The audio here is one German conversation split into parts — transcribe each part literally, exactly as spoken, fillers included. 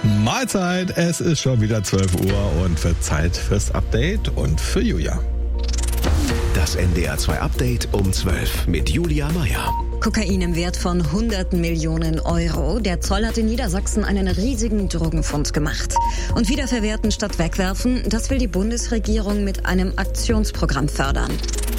Mahlzeit, es ist schon wieder zwölf Uhr und wird Zeit fürs Update und für Julia. Das N D R zwei Update um zwölf mit Julia Meyer. Kokain im Wert von hunderten Millionen Euro. Der Zoll hat in Niedersachsen einen riesigen Drogenfund gemacht. Und wiederverwerten statt wegwerfen, das will die Bundesregierung mit einem Aktionsprogramm fördern.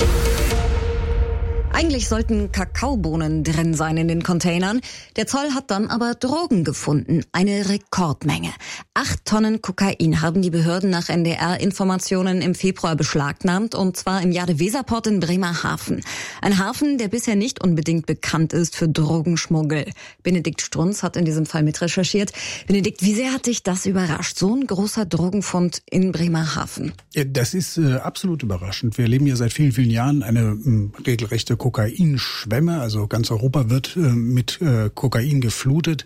Eigentlich sollten Kakaobohnen drin sein in den Containern. Der Zoll hat dann aber Drogen gefunden. Eine Rekordmenge. Acht Tonnen Kokain haben die Behörden nach N D R-Informationen im Februar beschlagnahmt. Und zwar im Jade-Weserport in Bremerhaven. Ein Hafen, der bisher nicht unbedingt bekannt ist für Drogenschmuggel. Benedikt Strunz hat in diesem Fall mitrecherchiert. Benedikt, wie sehr hat dich das überrascht? So ein großer Drogenfund in Bremerhaven. Ja, das ist äh, absolut überraschend. Wir erleben ja seit vielen, vielen Jahren eine ähm, regelrechte Kokainschwemme, also ganz Europa wird äh, mit äh, Kokain geflutet.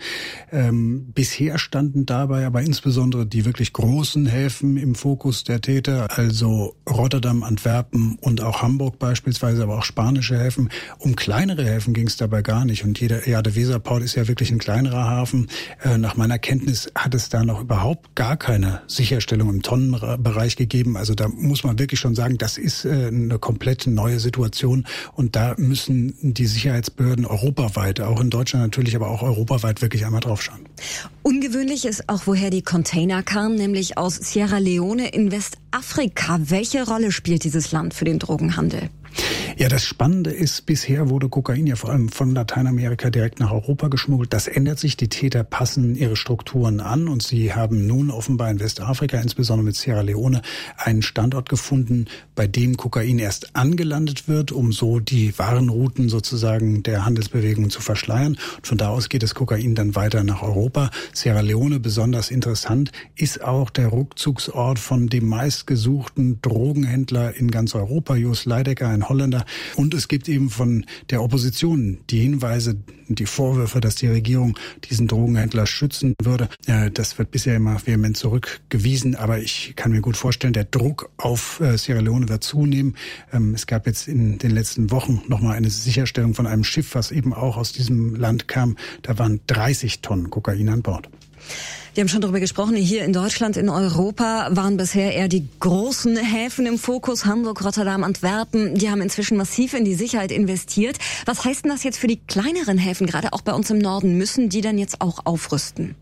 Ähm, bisher standen dabei aber insbesondere die wirklich großen Häfen im Fokus der Täter, also Rotterdam, Antwerpen und auch Hamburg beispielsweise, aber auch spanische Häfen. Um kleinere Häfen ging es dabei gar nicht und jeder Jade-Weserport ist ja wirklich ein kleinerer Hafen. Äh, nach meiner Kenntnis hat es da noch überhaupt gar keine Sicherstellung im Tonnenbereich gegeben. Also da muss man wirklich schon sagen, das ist äh, eine komplett neue Situation und da müssen die Sicherheitsbehörden europaweit, auch in Deutschland natürlich, aber auch europaweit wirklich einmal drauf schauen. Ungewöhnlich ist auch, woher die Container kamen, nämlich aus Sierra Leone in Westafrika. Welche Rolle spielt dieses Land für den Drogenhandel? Ja, das Spannende ist, bisher wurde Kokain ja vor allem von Lateinamerika direkt nach Europa geschmuggelt. Das ändert sich. Die Täter passen ihre Strukturen an und sie haben nun offenbar in Westafrika, insbesondere mit Sierra Leone, einen Standort gefunden, bei dem Kokain erst angelandet wird, um so die Warenrouten sozusagen der Handelsbewegungen zu verschleiern. Und von da aus geht das Kokain dann weiter nach Europa. Sierra Leone, besonders interessant, ist auch der Rückzugsort von dem meistgesuchten Drogenhändler in ganz Europa, Jos Leidecker, ein Holländer. Und es gibt eben von der Opposition die Hinweise, die Vorwürfe, dass die Regierung diesen Drogenhändler schützen würde. Das wird bisher immer vehement zurückgewiesen. Aber ich kann mir gut vorstellen, der Druck auf Sierra Leone wird zunehmen. Es gab jetzt in den letzten Wochen nochmal eine Sicherstellung von einem Schiff, was eben auch aus diesem Land kam. Da waren dreißig Tonnen Kokain an Bord. Wir haben schon darüber gesprochen, hier in Deutschland, in Europa waren bisher eher die großen Häfen im Fokus, Hamburg, Rotterdam, Antwerpen. Die haben inzwischen massiv in die Sicherheit investiert. Was heißt denn das jetzt für die kleineren Häfen, gerade auch bei uns im Norden? Müssen die dann jetzt auch aufrüsten?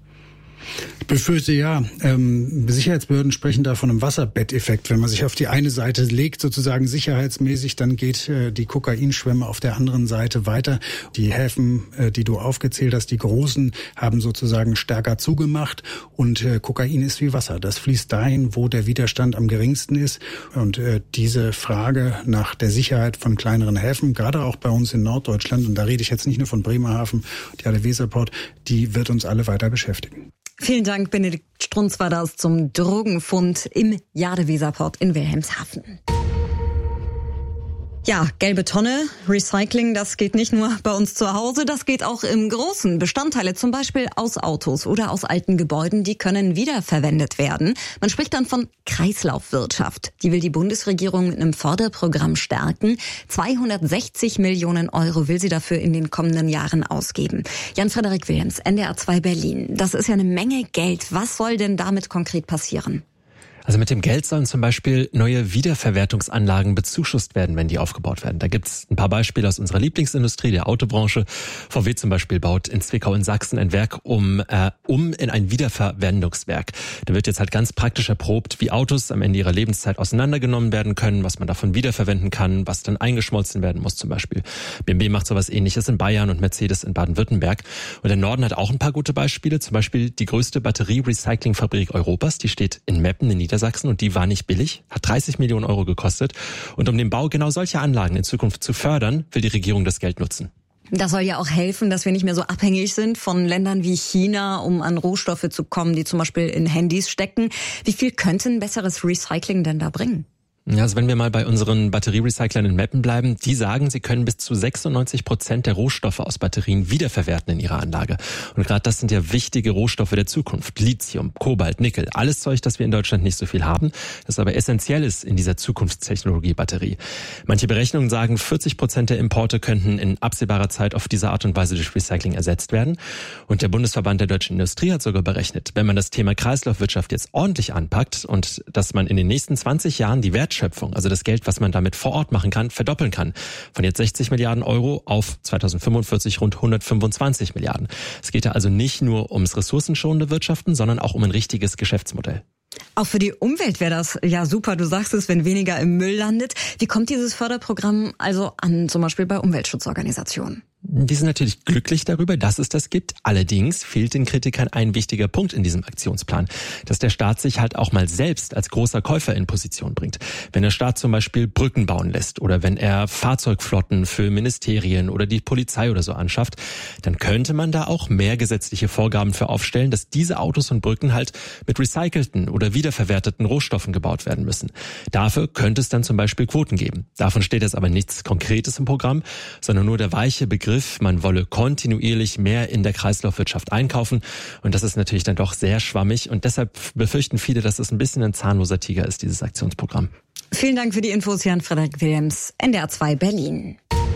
Ich befürchte ja. Ähm, Sicherheitsbehörden sprechen da von einem Wasserbetteffekt. Wenn man sich auf die eine Seite legt, sozusagen sicherheitsmäßig, dann geht äh, die Kokainschwemme auf der anderen Seite weiter. Die Häfen, äh, die du aufgezählt hast, die großen, haben sozusagen stärker zugemacht. Und äh, Kokain ist wie Wasser. Das fließt dahin, wo der Widerstand am geringsten ist. Und äh, diese Frage nach der Sicherheit von kleineren Häfen, gerade auch bei uns in Norddeutschland, und da rede ich jetzt nicht nur von Bremerhaven, die Jade-Weserport, die wird uns alle weiter beschäftigen. Vielen Dank, Benedikt Strunz war das zum Drogenfund im Jade-Weserport in Wilhelmshaven. Ja, gelbe Tonne, Recycling, das geht nicht nur bei uns zu Hause, das geht auch im Großen. Bestandteile zum Beispiel aus Autos oder aus alten Gebäuden, die können wiederverwendet werden. Man spricht dann von Kreislaufwirtschaft. Die will die Bundesregierung mit einem Förderprogramm stärken. zweihundertsechzig Millionen Euro will sie dafür in den kommenden Jahren ausgeben. Jan-Frederik Wilhelms, N D R zwei Berlin. Das ist ja eine Menge Geld. Was soll denn damit konkret passieren? Also mit dem Geld sollen zum Beispiel neue Wiederverwertungsanlagen bezuschusst werden, wenn die aufgebaut werden. Da gibt's ein paar Beispiele aus unserer Lieblingsindustrie, der Autobranche. V W zum Beispiel baut in Zwickau in Sachsen ein Werk um, äh, um in ein Wiederverwendungswerk. Da wird jetzt halt ganz praktisch erprobt, wie Autos am Ende ihrer Lebenszeit auseinandergenommen werden können, was man davon wiederverwenden kann, was dann eingeschmolzen werden muss zum Beispiel. B M W macht sowas Ähnliches in Bayern und Mercedes in Baden-Württemberg. Und der Norden hat auch ein paar gute Beispiele, zum Beispiel die größte Batterie-Recycling-Fabrik Europas, die steht in Meppen in Niedersachsen. Und die war nicht billig, hat dreißig Millionen Euro gekostet. Und um den Bau genau solcher Anlagen in Zukunft zu fördern, will die Regierung das Geld nutzen. Das soll ja auch helfen, dass wir nicht mehr so abhängig sind von Ländern wie China, um an Rohstoffe zu kommen, die zum Beispiel in Handys stecken. Wie viel könnte ein besseres Recycling denn da bringen? Ja, also wenn wir mal bei unseren Batterierecyclern in Meppen bleiben, die sagen, sie können bis zu sechsundneunzig Prozent der Rohstoffe aus Batterien wiederverwerten in ihrer Anlage. Und gerade das sind ja wichtige Rohstoffe der Zukunft. Lithium, Kobalt, Nickel, alles Zeug, das wir in Deutschland nicht so viel haben, das aber essentiell ist in dieser Zukunftstechnologie Batterie. Manche Berechnungen sagen, vierzig Prozent der Importe könnten in absehbarer Zeit auf diese Art und Weise durch Recycling ersetzt werden. Und der Bundesverband der deutschen Industrie hat sogar berechnet, wenn man das Thema Kreislaufwirtschaft jetzt ordentlich anpackt und dass man in den nächsten zwanzig Jahren die Wert Wertschöpfung, also das Geld, was man damit vor Ort machen kann, verdoppeln kann. Von jetzt sechzig Milliarden Euro auf zweitausendfünfundvierzig rund hundertfünfundzwanzig Milliarden. Es geht ja also nicht nur ums ressourcenschonende Wirtschaften, sondern auch um ein richtiges Geschäftsmodell. Auch für die Umwelt wäre das ja super, du sagst es, wenn weniger im Müll landet. Wie kommt dieses Förderprogramm also an, zum Beispiel bei Umweltschutzorganisationen? Die sind natürlich glücklich darüber, dass es das gibt. Allerdings fehlt den Kritikern ein wichtiger Punkt in diesem Aktionsplan, dass der Staat sich halt auch mal selbst als großer Käufer in Position bringt. Wenn der Staat zum Beispiel Brücken bauen lässt oder wenn er Fahrzeugflotten für Ministerien oder die Polizei oder so anschafft, dann könnte man da auch mehr gesetzliche Vorgaben für aufstellen, dass diese Autos und Brücken halt mit recycelten oder wiederverwerteten Rohstoffen gebaut werden müssen. Dafür könnte es dann zum Beispiel Quoten geben. Davon steht jetzt aber nichts Konkretes im Programm, sondern nur der weiche Begriff, man wolle kontinuierlich mehr in der Kreislaufwirtschaft einkaufen. Und das ist natürlich dann doch sehr schwammig. Und deshalb befürchten viele, dass es ein bisschen ein zahnloser Tiger ist, dieses Aktionsprogramm. Vielen Dank für die Infos, Jan-Frederik Wilhelms, N D R zwei Berlin.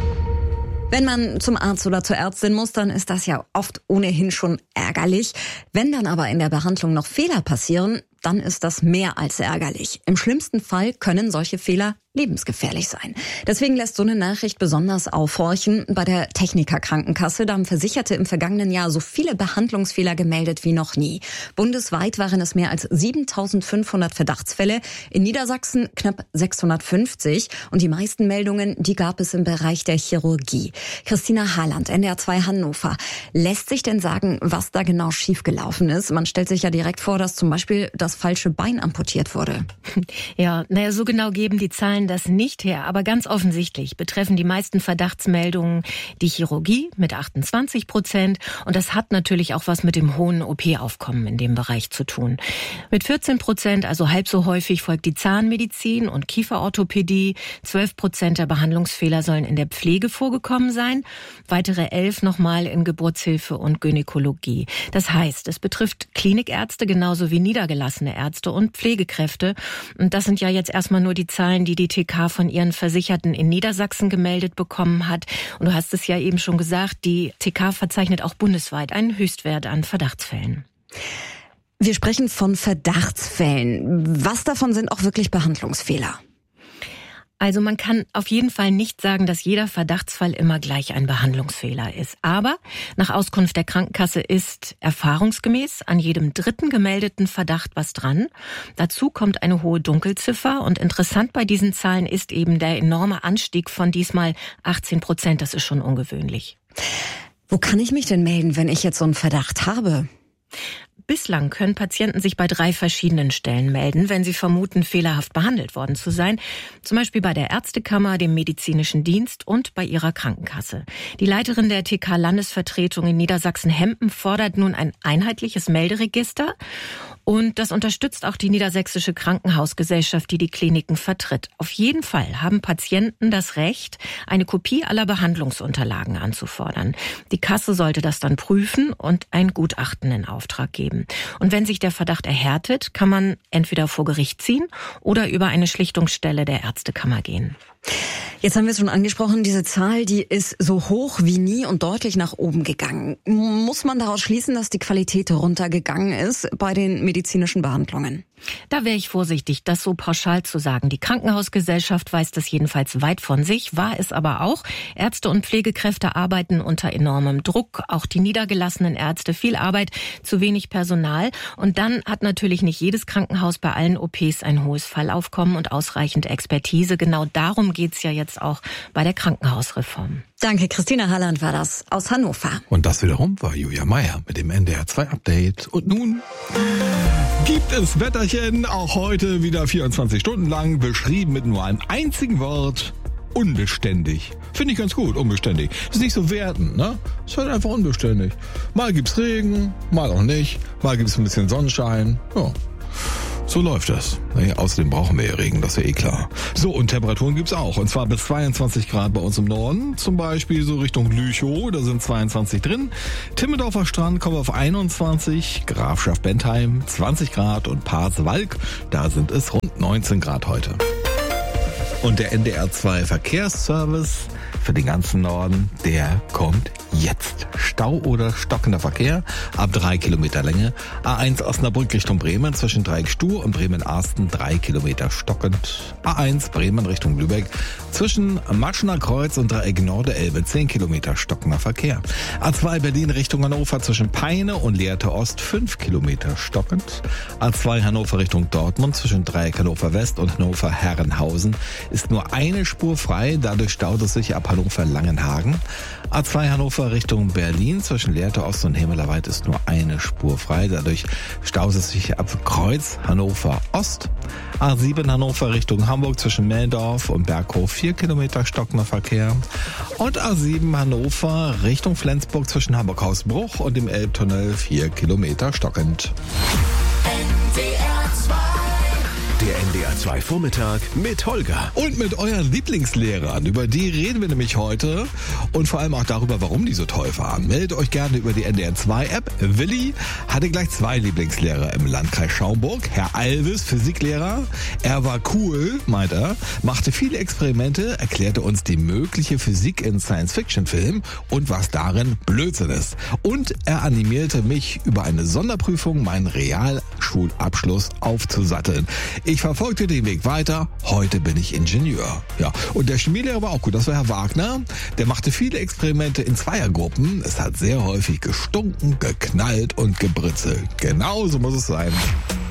Wenn man zum Arzt oder zur Ärztin muss, dann ist das ja oft ohnehin schon ärgerlich. Wenn dann aber in der Behandlung noch Fehler passieren, dann ist das mehr als ärgerlich. Im schlimmsten Fall können solche Fehler lebensgefährlich sein. Deswegen lässt so eine Nachricht besonders aufhorchen. Bei der Techniker Krankenkasse, da haben Versicherte im vergangenen Jahr so viele Behandlungsfehler gemeldet wie noch nie. Bundesweit waren es mehr als siebentausendfünfhundert Verdachtsfälle, in Niedersachsen knapp sechshundertfünfzig. Und die meisten Meldungen, die gab es im Bereich der Chirurgie. Christina Haaland, N D R zwei Hannover. Lässt sich denn sagen, was da genau schiefgelaufen ist? Man stellt sich ja direkt vor, dass zum Beispiel das falsche Bein amputiert wurde. Ja, naja, so genau geben die Zahlen das nicht her. Aber ganz offensichtlich betreffen die meisten Verdachtsmeldungen die Chirurgie mit achtundzwanzig Prozent. Und das hat natürlich auch was mit dem hohen O P-Aufkommen in dem Bereich zu tun. Mit vierzehn Prozent, also halb so häufig, folgt die Zahnmedizin und Kieferorthopädie. zwölf Prozent der Behandlungsfehler sollen in der Pflege vorgekommen sein. Weitere elf nochmal in Geburtshilfe und Gynäkologie. Das heißt, es betrifft Klinikärzte genauso wie niedergelassene Ärzte und Pflegekräfte. Und das sind ja jetzt erstmal nur die Zahlen, die die T K von ihren Versicherten in Niedersachsen gemeldet bekommen hat. Und du hast es ja eben schon gesagt, die T K verzeichnet auch bundesweit einen Höchstwert an Verdachtsfällen. Wir sprechen von Verdachtsfällen. Was davon sind auch wirklich Behandlungsfehler? Also man kann auf jeden Fall nicht sagen, dass jeder Verdachtsfall immer gleich ein Behandlungsfehler ist. Aber nach Auskunft der Krankenkasse ist erfahrungsgemäß an jedem dritten gemeldeten Verdacht was dran. Dazu kommt eine hohe Dunkelziffer. Und interessant bei diesen Zahlen ist eben der enorme Anstieg von diesmal achtzehn Prozent. Das ist schon ungewöhnlich. Wo kann ich mich denn melden, wenn ich jetzt so einen Verdacht habe? Bislang können Patienten sich bei drei verschiedenen Stellen melden, wenn sie vermuten, fehlerhaft behandelt worden zu sein. Zum Beispiel bei der Ärztekammer, dem medizinischen Dienst und bei ihrer Krankenkasse. Die Leiterin der T K-Landesvertretung in Niedersachsen-Hempen fordert nun ein einheitliches Melderegister. Und das unterstützt auch die Niedersächsische Krankenhausgesellschaft, die die Kliniken vertritt. Auf jeden Fall haben Patienten das Recht, eine Kopie aller Behandlungsunterlagen anzufordern. Die Kasse sollte das dann prüfen und ein Gutachten in Auftrag geben. Und wenn sich der Verdacht erhärtet, kann man entweder vor Gericht ziehen oder über eine Schlichtungsstelle der Ärztekammer gehen. Jetzt haben wir es schon angesprochen, diese Zahl, die ist so hoch wie nie und deutlich nach oben gegangen. Muss man daraus schließen, dass die Qualität runtergegangen ist bei den medizinischen Behandlungen? Da wäre ich vorsichtig, das so pauschal zu sagen. Die Krankenhausgesellschaft weiß das jedenfalls weit von sich, war es aber auch. Ärzte und Pflegekräfte arbeiten unter enormem Druck, auch die niedergelassenen Ärzte, viel Arbeit, zu wenig Personal. Und dann hat natürlich nicht jedes Krankenhaus bei allen O Ps ein hohes Fallaufkommen und ausreichend Expertise. Genau darum geht's ja jetzt auch bei der Krankenhausreform. Danke, Christina Haaland war das aus Hannover. Und das wiederum war Julia Meyer mit dem N D R zwei Update. Und nun gibt es Wetterchen, auch heute wieder vierundzwanzig Stunden lang, beschrieben mit nur einem einzigen Wort: unbeständig. Finde ich ganz gut, unbeständig. Ist nicht so wertend, ne? Ist halt einfach unbeständig. Mal gibt's Regen, mal auch nicht. Mal gibt's ein bisschen Sonnenschein. Ja. So läuft das. Nee, außerdem brauchen wir ja Regen, das ist ja eh klar. So, und Temperaturen gibt's auch. Und zwar bis zweiundzwanzig Grad bei uns im Norden. Zum Beispiel so Richtung Lüchow, da sind zweiundzwanzig drin. Timmendorfer Strand kommen wir auf einundzwanzig. Grafschaft Bentheim zwanzig Grad. Und Pasewalk, da sind es rund neunzehn Grad heute. Und der N D R zwei Verkehrsservice für den ganzen Norden, der kommt jetzt. Stau oder stockender Verkehr ab drei Kilometer Länge. A eins Osnabrück Richtung Bremen zwischen Dreieck-Stuhr und Bremen-Arsten drei Kilometer stockend. A eins Bremen Richtung Lübeck zwischen Matschener Kreuz und Dreieck Norde-Elbe zehn Kilometer stockender Verkehr. A zwei Berlin Richtung Hannover zwischen Peine und Lehrte Ost fünf Kilometer stockend. A zwei Hannover Richtung Dortmund zwischen Dreieck Hannover West und Hannover Herrenhausen ist nur eine Spur frei, dadurch staut es sich ab Hannover Langenhagen. A zwei Hannover Richtung Berlin zwischen Lehrte Ost und Himmelerweit ist nur eine Spur frei, dadurch staut es sich ab Kreuz Hannover Ost. A sieben Hannover Richtung Hamburg zwischen Meldorf und Berghof vier Kilometer stockender Verkehr. Und A sieben Hannover Richtung Flensburg zwischen Hamburg-Hausbruch und dem Elbtunnel vier Kilometer stockend. Der N D R zwei Vormittag mit Holger. Und mit euren Lieblingslehrern. Über die reden wir nämlich heute. Und vor allem auch darüber, warum die so toll waren. Meldet euch gerne über die N D R zwei App. Willi hatte gleich zwei Lieblingslehrer im Landkreis Schaumburg. Herr Alves, Physiklehrer. Er war cool, meint er. Machte viele Experimente, erklärte uns die mögliche Physik in Science-Fiction-Filmen und was darin Blödsinn ist. Und er animierte mich, über eine Sonderprüfung meinen Realschulabschluss aufzusatteln. Ich verfolgte den Weg weiter. Heute bin ich Ingenieur. Ja, und der Chemielehrer war auch gut. Das war Herr Wagner. Der machte viele Experimente in Zweiergruppen. Es hat sehr häufig gestunken, geknallt und gebritzelt. Genau so muss es sein.